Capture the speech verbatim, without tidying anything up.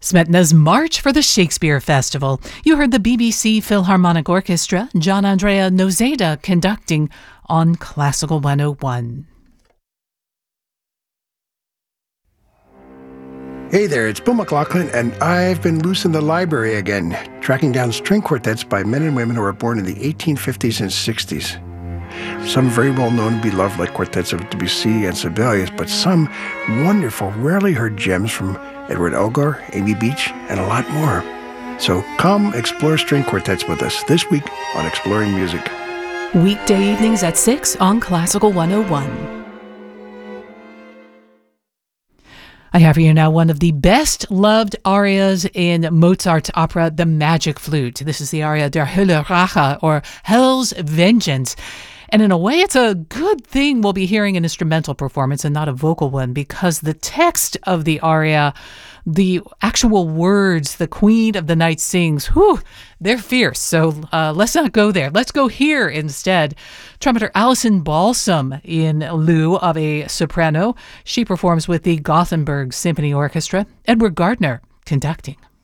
Smetana's March for the Shakespeare Festival. You heard the B B C Philharmonic Orchestra, Gian Andrea Nozeda conducting on Classical one oh one. Hey there, it's Bill McLaughlin, and I've been loose in the library again, tracking down string quartets by men and women who were born in the eighteen fifties and sixties. Some very well known and beloved, like quartets of Debussy and Sibelius, but some wonderful, rarely heard gems from Edward Elgar, Amy Beach, and a lot more. So come explore string quartets with us this week on Exploring Music. Weekday evenings at six on Classical one oh one. I have here now one of the best-loved arias in Mozart's opera, The Magic Flute. This is the aria Der Hölle Rache, or Hell's Vengeance. And in a way, it's a good thing we'll be hearing an instrumental performance and not a vocal one, because the text of the aria, the actual words the Queen of the Night sings, whew, they're fierce. So uh, let's not go there. Let's go here instead. Trumpeter Alison Balsam in lieu of a soprano. She performs with the Gothenburg Symphony Orchestra. Edward Gardner conducting.